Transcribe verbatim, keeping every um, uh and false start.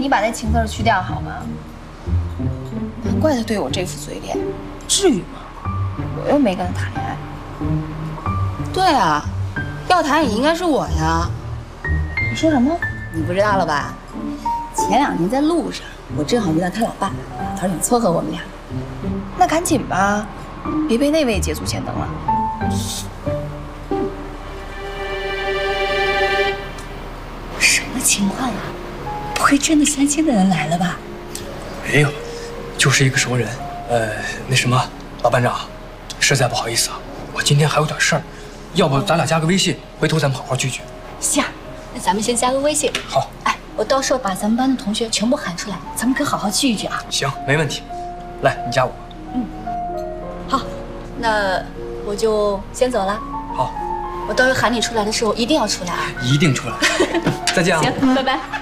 你把那情字去掉好吗？难怪他对我这副嘴脸，至于吗？我又没跟他谈恋爱。 对啊，要谈也应该是我呀。 你说什么？ 你不知道了吧？前两天在路上，我正好遇到他老爸，老头想撮合我们俩。 那赶紧吧，别被那位捷足先登了。 什么情况啊？不会真的相亲的人来了吧？ 没有，就是一个熟人。呃，那什么，老班长，实在不好意思啊，我今天还有点事儿，要不咱俩加个微信，回头咱们好好聚聚。 行，那咱们先加个微信。 好。 哎，我到时候把咱们班的同学全部喊出来，咱们可好好聚一聚啊。 行，没问题。来，你加我。 嗯。好，那我就先走了。 好。 我到时候喊你出来的时候一定要出来啊。 一定出来。再见啊。 行，拜拜。